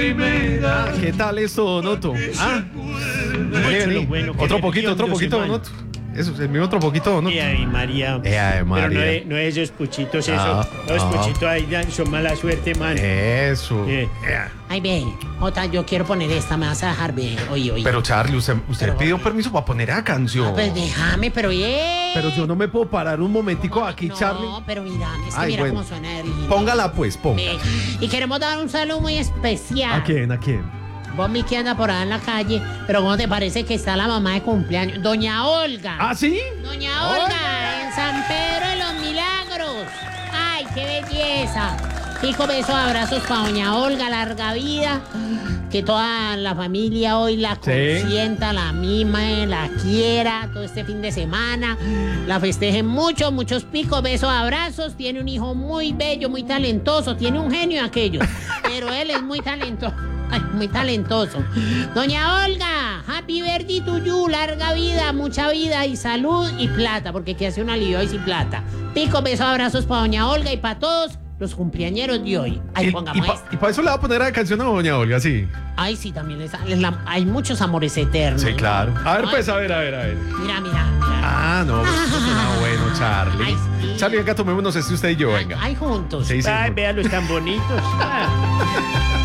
¿Qué tal eso, Donoto? Vení. bueno, Otro qué poquito, nervioso, Donoto. Eso, el mío otro poquito, Donoto. Ay, María. Ave María. Pero no es esos puchitos, eso. Ah, Los ah. puchitos ahí son mala suerte, man. Eso. Ay, ve, Jota, yo quiero poner esta, me vas a dejar ver. Oye. Pero Charlie, usted Pero- pidió permiso para poner esa canción. Ah, pues déjame, pero Pero yo no me puedo parar un momentico aquí, no, Charlie. pero mira, es que Ay, mira bueno. cómo suena de lindo. Póngala pues, ponga. Ve, y queremos dar un saludo muy especial. ¿A quién? ¿A quién? Vos, mi que anda por ahí en la calle, pero ¿cómo te parece que está la mamá de cumpleaños? Doña Olga. ¿Ah, sí? Doña Olga, en San Pedro de los Milagros. ¡Ay, qué belleza! Pico, besos, abrazos para Doña Olga, larga vida. Que toda la familia hoy la consienta, la mime, la quiera todo este fin de semana. La festejen mucho, muchos picos, besos, abrazos. Tiene un hijo muy bello, muy talentoso. Tiene un genio aquello, pero él es muy talentoso. Ay, muy talentoso. Doña Olga, happy birthday to you, larga vida, mucha vida y salud y plata, porque que hace una lío hoy sin plata. Pico, besos, abrazos para Doña Olga y para todos los cumpleañeros de hoy. Ay, pongamos esto. Y para eso le va a poner la canción a Doña Olga, sí. Ay, sí, también hay muchos amores eternos. Sí, claro. A ver, Ay, pues, a ver. Mira. Ah, no, eso suena bueno, Charlie. Ay, sí. Charlie, venga, tomémonos este usted y yo, venga. Ay, juntos. Sí, sí. Ay, véanlos tan bonitos. Ah.